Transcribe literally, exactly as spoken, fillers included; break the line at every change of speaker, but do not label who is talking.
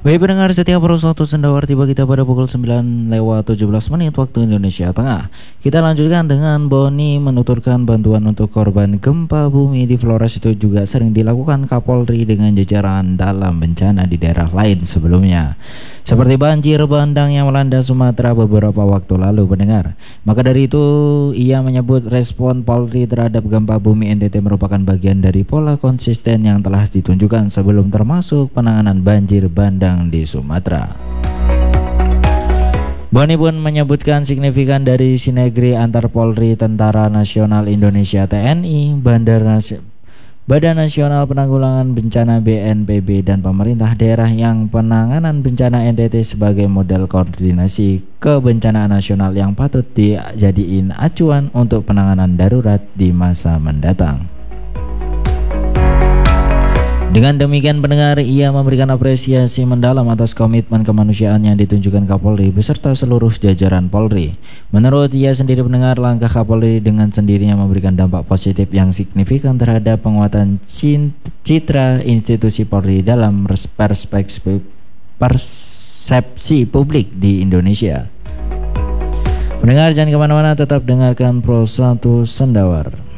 Baik pendengar setia Pro satu Sendawar, tiba kita pada pukul sembilan lewat tujuh belas menit waktu Indonesia Tengah. Kita lanjutkan dengan Boni menuturkan bantuan untuk korban gempa bumi di Flores itu juga sering dilakukan Kapolri dengan jajaran dalam bencana di daerah lain sebelumnya. Seperti banjir bandang yang melanda Sumatera beberapa waktu lalu pendengar. Maka dari itu ia menyebut respon Polri terhadap gempa bumi N T T merupakan bagian dari pola konsisten yang telah ditunjukkan sebelum termasuk penanganan banjir bandang di Sumatera. Boni pun menyebutkan signifikan dari sinergi antar Polri, Tentara Nasional Indonesia T N I, Bandar Nas- Badan Nasional Penanggulangan Bencana B N P B dan pemerintah daerah yang penanganan bencana N T T sebagai model koordinasi kebencanaan nasional yang patut dijadiin acuan untuk penanganan darurat di masa mendatang. Dengan demikian pendengar, ia memberikan apresiasi mendalam atas komitmen kemanusiaan yang ditunjukkan Kapolri beserta seluruh jajaran Polri. Menurut ia sendiri pendengar, langkah Kapolri dengan sendirinya memberikan dampak positif yang signifikan terhadap penguatan citra institusi Polri dalam perspektif persepsi publik di Indonesia. Pendengar jangan kemana-mana, tetap dengarkan Pro satu Sendawar.